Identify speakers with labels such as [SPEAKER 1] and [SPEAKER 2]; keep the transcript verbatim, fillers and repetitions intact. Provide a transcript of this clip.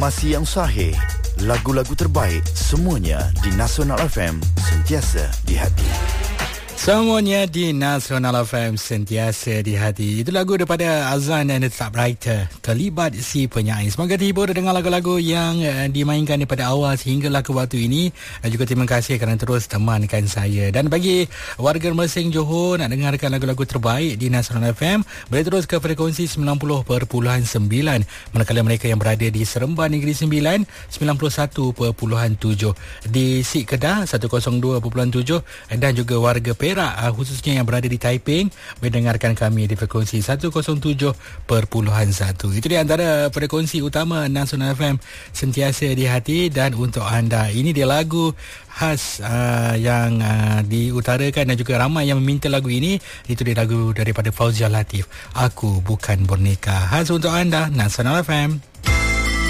[SPEAKER 1] Masih yang sahih, lagu-lagu terbaik semuanya di Nasional F M, sentiasa di hati.
[SPEAKER 2] Semuanya di Nasional F M, sentiasa di hati. Itu lagu daripada Azan and the Typewriter, Terlibat Si Penyair. Semoga terhibur dengan lagu-lagu yang uh, dimainkan daripada awal sehinggalah ke waktu ini. Dan juga terima kasih kerana terus temankan saya. Dan bagi warga Mersing Johor nak dengarkan lagu-lagu terbaik di Nasional F M, boleh terus ke frekuensi sembilan puluh perpuluhan sembilan. Manakala mereka yang berada di Seremban Negeri Sembilan, sembilan puluh satu perpuluhan tujuh. Di Sik Kedah, seratus dua perpuluhan tujuh. Dan juga warga Perak, khususnya yang berada di Taiping, boleh dengarkan kami di frekuensi seratus tujuh perpuluhan satu. Itu di antara frekuensi utama Nasional F M, sentiasa di hati. Dan untuk anda, ini dia lagu khas uh, yang uh, diutarakan dan juga ramai yang meminta lagu ini. Itu dia lagu daripada Fauzia Latif, Aku Bukan Boneka. Khas untuk anda, Nasional F M.